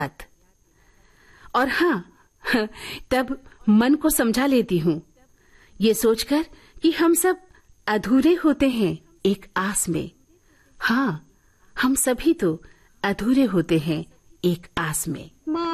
बात। और हाँ, तब मन को समझा लेती हूँ, ये सोचकर कि हम सब अधूरे होते हैं एक आस में। हाँ, हम सभी तो अधूरे होते हैं एक आस में।